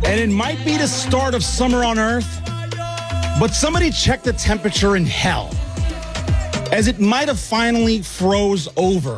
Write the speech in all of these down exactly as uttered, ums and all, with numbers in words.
And it might be the start of summer on Earth, but somebody check the temperature in hell, as it might have finally froze over.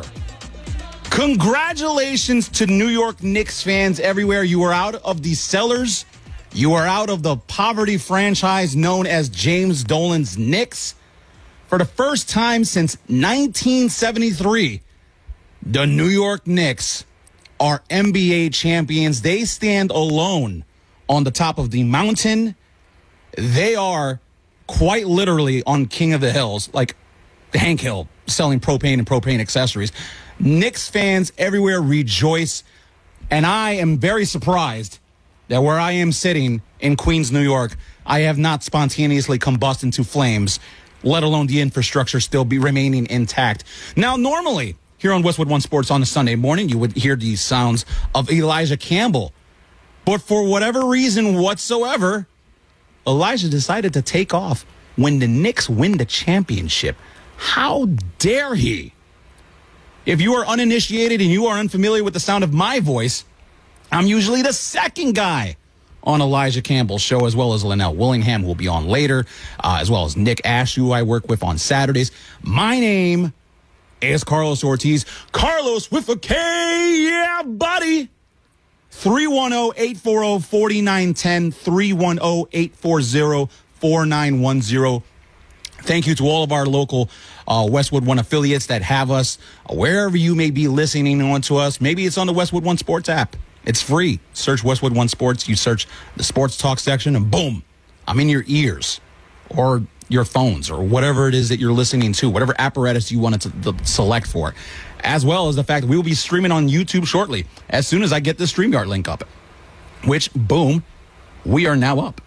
Congratulations to New York Knicks fans everywhere. You are out of the cellars. You are out of the poverty franchise known as James Dolan's Knicks. For the first time since nineteen seventy-three, the New York Knicks are N B A champions. They stand alone on the top of the mountain. They are quite literally on King of the Hills, like Hank Hill, selling propane and propane accessories. Knicks fans everywhere rejoice, and I am very surprised that where I am sitting in Queens, New York, I have not spontaneously combusted into flames, let alone the infrastructure still be remaining intact. Now, normally, here on Westwood One Sports on a Sunday morning, you would hear these sounds of Elijah Campbell. But for whatever reason whatsoever, Elijah decided to take off when the Knicks win the championship. How dare he? If you are uninitiated and you are unfamiliar with the sound of my voice, I'm usually the second guy on Elijah Campbell's show, as well as Linnell Willingham, who will be on later, uh, as well as Nick Ash, who I work with on Saturdays. My name is Carlos Ortiz. Carlos with a K, yeah, buddy. three one zero, eight four zero, four nine one zero, three one zero, eight four zero, four nine one zero. Thank you to all of our local uh, Westwood One affiliates that have us uh, wherever you may be listening on to us. Maybe it's on the Westwood One Sports app. It's free. Search Westwood One Sports. You search the sports talk section, and boom, I'm in your ears or your phones or whatever it is that you're listening to, whatever apparatus you wanted to, to select for, as well as the fact that we will be streaming on YouTube shortly as soon as I get the StreamYard link up, which, boom, we are now up.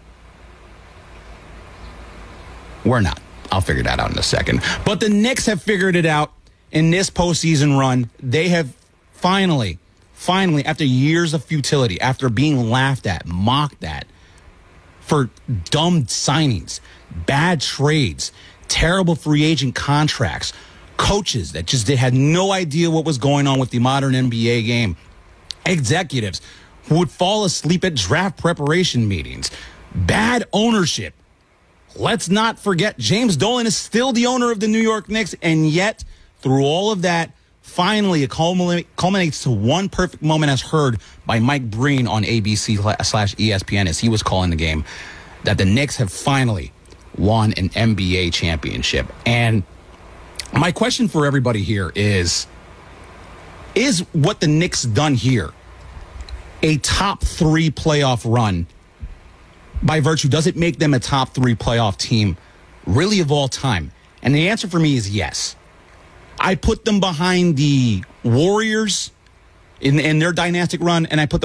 We're not. I'll figure that out in a second. But the Knicks have figured it out in this postseason run. They have finally, finally, after years of futility, after being laughed at, mocked at for dumb signings, bad trades, terrible free agent contracts, coaches that just they had no idea what was going on with the modern N B A game, executives who would fall asleep at draft preparation meetings, bad ownership. Let's not forget, James Dolan is still the owner of the New York Knicks, and yet, through all of that, finally it culminates to one perfect moment as heard by Mike Breen on A B C slash E S P N as he was calling the game, that the Knicks have finally won an N B A championship. And my question for everybody here is, is what the Knicks done here a top three playoff run? By virtue, does it make them a top three playoff team really of all time? And the answer for me is yes. I put them behind the Warriors in, in their dynastic run, and I put them